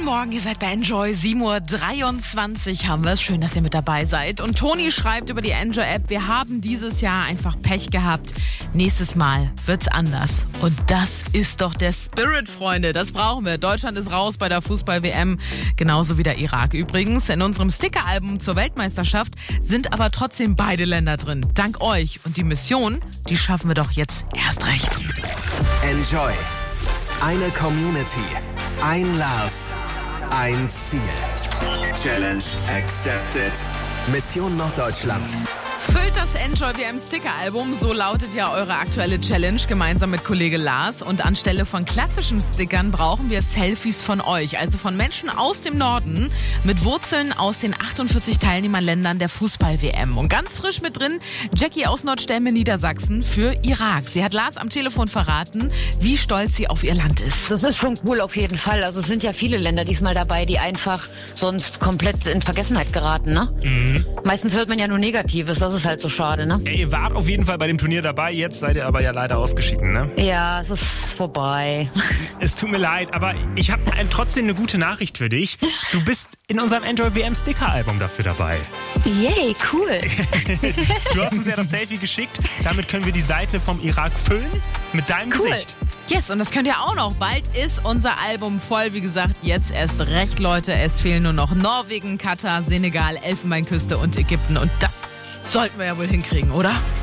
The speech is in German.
Guten Morgen, ihr seid bei Enjoy. 7:23 Uhr haben wir es. Schön, dass ihr mit dabei seid. Und Toni schreibt über die Enjoy-App, wir haben dieses Jahr einfach Pech gehabt. Nächstes Mal wird's anders. Und das ist doch der Spirit, Freunde. Das brauchen wir. Deutschland ist raus bei der Fußball-WM. Genauso wie der Irak übrigens. In unserem Sticker-Album zur Weltmeisterschaft sind aber trotzdem beide Länder drin. Dank euch. Und die Mission, die schaffen wir doch jetzt erst recht. Enjoy. Eine Community. Ein Lars. Ein Ziel. Challenge accepted. Mission Norddeutschland. Füllt das Enjoy WM Sticker-Album, so lautet ja eure aktuelle Challenge gemeinsam mit Kollege Lars. Und anstelle von klassischen Stickern brauchen wir Selfies von euch, also von Menschen aus dem Norden mit Wurzeln aus den 48 Teilnehmerländern der Fußball-WM. Und ganz frisch mit drin Jackie aus Nordstemme, Niedersachsen für Irak. Sie hat Lars am Telefon verraten, wie stolz sie auf ihr Land ist. Das ist schon cool auf jeden Fall. Also es sind ja viele Länder diesmal dabei, die einfach sonst komplett in Vergessenheit geraten, ne? Mhm. Meistens hört man ja nur Negatives. Das ist halt so schade, ne? Ihr wart auf jeden Fall bei dem Turnier dabei, jetzt seid ihr aber ja leider ausgeschieden, ne? Ja, es ist vorbei. Es tut mir leid, aber ich habe trotzdem eine gute Nachricht für dich. Du bist in unserem Enjoy WM Sticker-Album dafür dabei. Yay, cool. Du hast uns ja das Selfie geschickt, damit können wir die Seite vom Irak füllen mit deinem Gesicht. Yes, und das könnt ihr auch noch. Bald ist unser Album voll. Wie gesagt, jetzt erst recht, Leute. Es fehlen nur noch Norwegen, Katar, Senegal, Elfenbeinküste und Ägypten. Und das sollten wir ja wohl hinkriegen, oder?